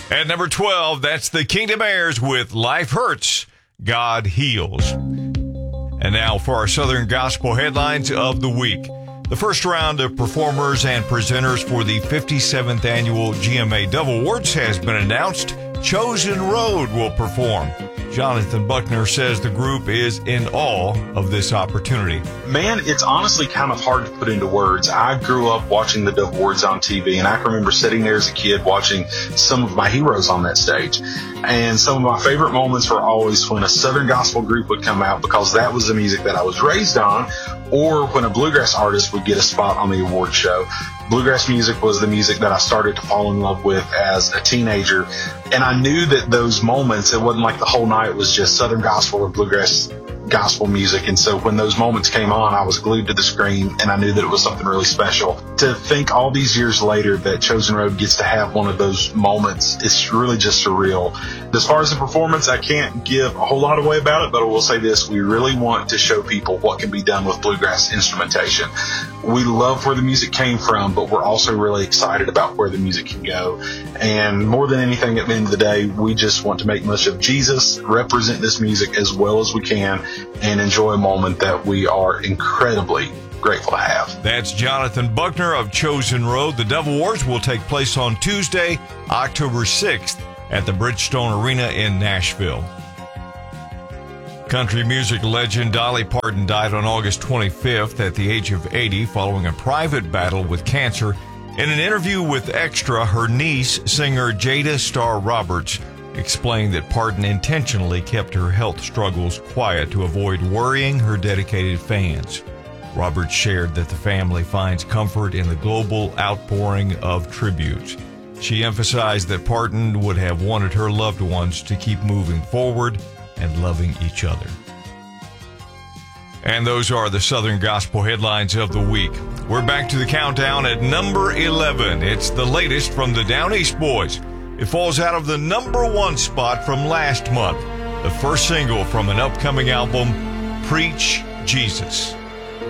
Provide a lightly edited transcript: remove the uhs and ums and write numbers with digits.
At number 12, that's the Kingdom Heirs with Life Hurts, God Heals. And now for our Southern Gospel headlines of the week. The first round of performers and presenters for the 57th annual GMA Dove Awards has been announced. Chosen Road will perform. Jonathan Buckner says the group is in awe of this opportunity. Man, it's honestly kind of hard to put into words. I grew up watching the Dove Awards on TV, and I can remember sitting there as a kid watching some of my heroes on that stage. And some of my favorite moments were always when a Southern gospel group would come out, because that was the music that I was raised on, or when a bluegrass artist would get a spot on the award show. Bluegrass music was the music that I started to fall in love with as a teenager. And I knew that those moments, it wasn't like the whole night was just Southern gospel or bluegrass gospel music. And so when those moments came on, I was glued to the screen, and I knew that it was something really special. To think all these years later that Chosen Road gets to have one of those moments, it's really just surreal. As far as the performance, I can't give a whole lot away about it, but I will say this: we really want to show people what can be done with bluegrass instrumentation. We love where the music came from, but we're also really excited about where the music can go. And more than anything, at the end of the day, we just want to make much of Jesus, represent this music as well as we can, and enjoy a moment that we are incredibly grateful to have. That's Jonathan Buckner of Chosen Road. The Dove Awards will take place on Tuesday, October 6th at the Bridgestone Arena in Nashville. Country music legend Dolly Parton died on August 25th at the age of 80 following a private battle with cancer. In an interview with Extra, her niece, singer Jada Starr Roberts, explained that Parton intentionally kept her health struggles quiet to avoid worrying her dedicated fans. Roberts shared that the family finds comfort in the global outpouring of tributes. She emphasized that Parton would have wanted her loved ones to keep moving forward and loving each other. And those are the Southern Gospel headlines of the week. We're back to the countdown at number 11. It's the latest from the Down East Boys. It falls out of the number 1 spot from last month, the first single from an upcoming album, Preach Jesus.